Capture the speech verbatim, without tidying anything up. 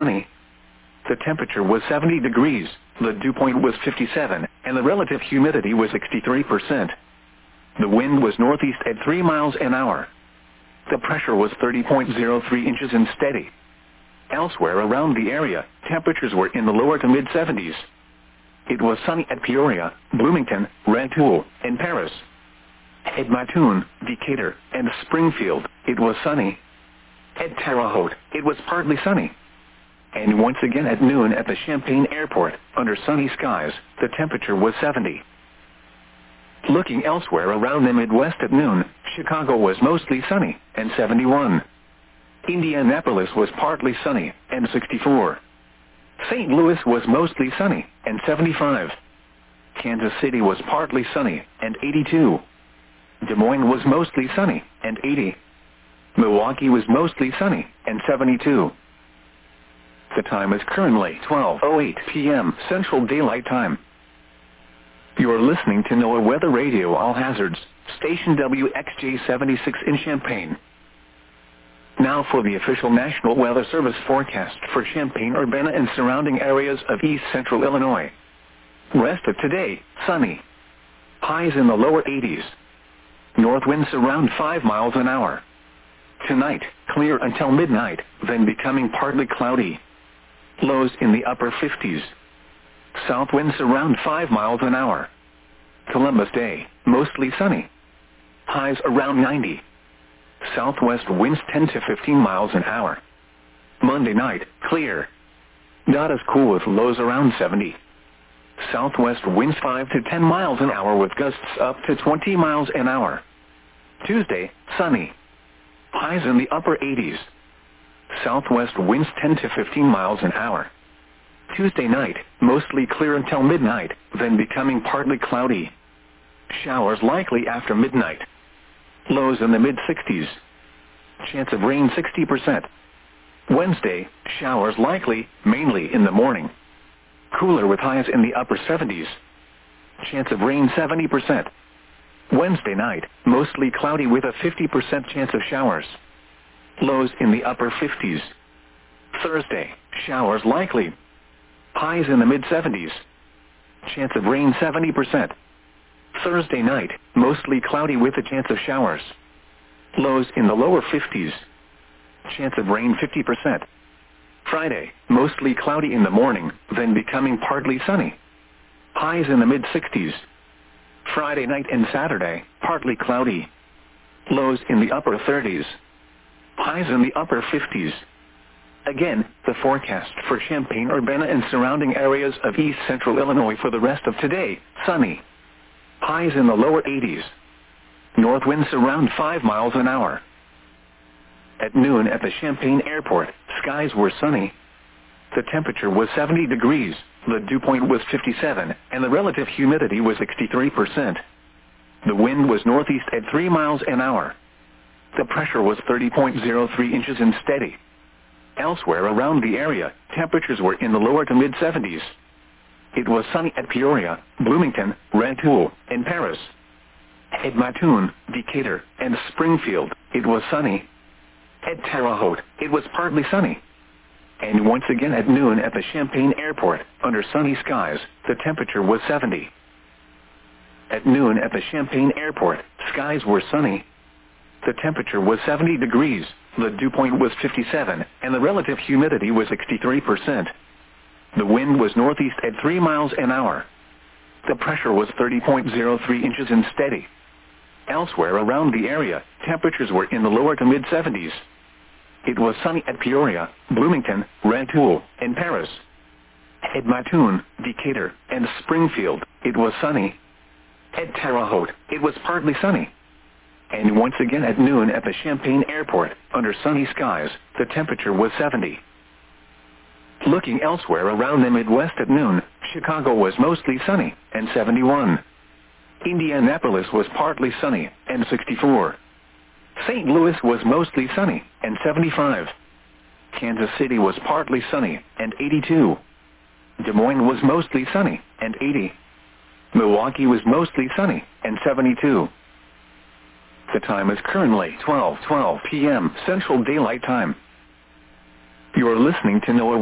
sunny. The temperature was seventy degrees, the dew point was fifty-seven, and the relative humidity was sixty-three percent. The wind was northeast at three miles an hour. The pressure was thirty point zero three inches and steady. Elsewhere around the area, temperatures were in the lower to mid-seventies. It was sunny at Peoria, Bloomington, Rantoul, and Paris. At Mattoon, Decatur, and Springfield, it was sunny. At Terre Haute, it was partly sunny. And once again at noon at the Champaign Airport, under sunny skies, the temperature was seventy. Looking elsewhere around the Midwest at noon, Chicago was mostly sunny, and seventy-one. Indianapolis was partly sunny, and sixty-four. Saint Louis was mostly sunny, and seventy-five. Kansas City was partly sunny, and eighty-two. Des Moines was mostly sunny, and eighty. Milwaukee was mostly sunny, and seventy-two. The time is currently twelve oh eight p m Central Daylight Time. You are listening to NOAA Weather Radio All Hazards, station W X J seventy-six in Champaign. Now for the official National Weather Service forecast for Champaign-Urbana and surrounding areas of east central Illinois. Rest of today, sunny. Highs in the lower eighties. North winds around five miles an hour. Tonight, clear until midnight, then becoming partly cloudy. Lows in the upper fifties. South winds around five miles an hour. Columbus Day, mostly sunny. Highs around ninety. Southwest winds ten to fifteen miles an hour. Monday night, clear. Not as cool with lows around seventy. Southwest winds five to ten miles an hour with gusts up to twenty miles an hour. Tuesday, sunny. Highs in the upper eighties. Southwest winds ten to fifteen miles an hour. Tuesday night, mostly clear until midnight, then becoming partly cloudy. Showers likely after midnight. Lows in the mid-sixties. Chance of rain sixty percent. Wednesday, showers likely, mainly in the morning. Cooler with highs in the upper seventies. Chance of rain seventy percent. Wednesday night, mostly cloudy with a fifty percent chance of showers. Lows in the upper fifties. Thursday, showers likely. Highs in the mid-seventies. Chance of rain seventy percent. Thursday night, mostly cloudy with a chance of showers. Lows in the lower fifties. Chance of rain fifty percent. Friday, mostly cloudy in the morning, then becoming partly sunny. Highs in the mid-sixties. Friday night and Saturday, partly cloudy. Lows in the upper thirties. Highs in the upper fifties. Again, the forecast for Champaign-Urbana and surrounding areas of east central Illinois for the rest of today, sunny. Highs in the lower eighties. North winds around five miles an hour. At noon at the Champaign Airport, skies were sunny. The temperature was seventy degrees, the dew point was fifty-seven, and the relative humidity was sixty-three percent. The wind was northeast at three miles an hour. The pressure was thirty point zero three inches and steady. Elsewhere around the area, temperatures were in the lower to mid-seventies. It was sunny at Peoria, Bloomington, Rantoul, and Paris. At Mattoon, Decatur, and Springfield, it was sunny. At Terre Haute, it was partly sunny. And once again at noon at the Champaign Airport, under sunny skies, the temperature was seventy. At noon at the Champaign Airport, skies were sunny. The temperature was seventy degrees, the dew point was fifty-seven, and the relative humidity was sixty-three percent. The wind was northeast at three miles an hour. The pressure was thirty point zero three inches and steady. Elsewhere around the area, temperatures were in the lower to mid-seventies. It was sunny at Peoria, Bloomington, Rantoul, and Paris. At Mattoon, Decatur, and Springfield, it was sunny. At Terre Haute, it was partly sunny. And once again at noon at the Champaign Airport, under sunny skies, the temperature was seventy. Looking elsewhere around the Midwest at noon, Chicago was mostly sunny, and seventy-one. Indianapolis was partly sunny, and sixty-four. Saint Louis was mostly sunny, and seventy-five. Kansas City was partly sunny, and eighty-two. Des Moines was mostly sunny, and eighty. Milwaukee was mostly sunny, and seventy-two. The time is currently twelve twelve p m Central Daylight Time. You are listening to NOAA